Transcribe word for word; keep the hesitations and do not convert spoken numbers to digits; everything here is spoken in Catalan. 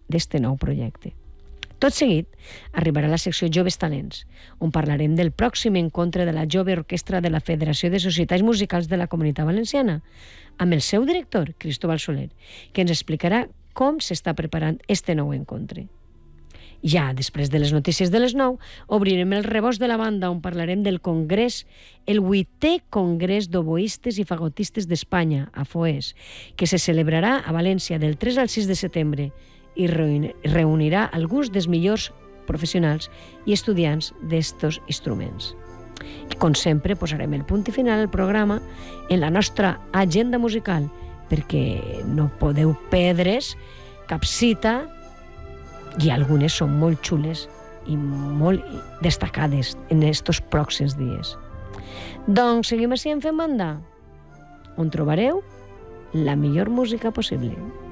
d'este nou projecte. Tot seguit, arribarà la secció Joves Talents, on parlarem del pròxim encontre de la Jove Orquestra de la Federació de Societats Musicals de la Comunitat Valenciana, amb el seu director, Cristóbal Soler, que ens explicarà com s'està preparant este nou encontre. Ja després de les notícies de les nou, obrirem el rebost de la banda, on parlarem del congrés, el vuitè Congrés d'Oboistes i Fagotistes d'Espanya, a FOES, que se celebrarà a València del tres al sis de setembre, i reunirà alguns dels millors professionals i estudiants d'estos instruments. I com sempre, posarem el punt i final al programa en la nostra agenda musical, perquè no podeu perdre's cap cita, i algunes són molt xules i molt destacades en estos pròxims dies. Doncs seguim així en Fem Banda, on trobareu la millor música possible.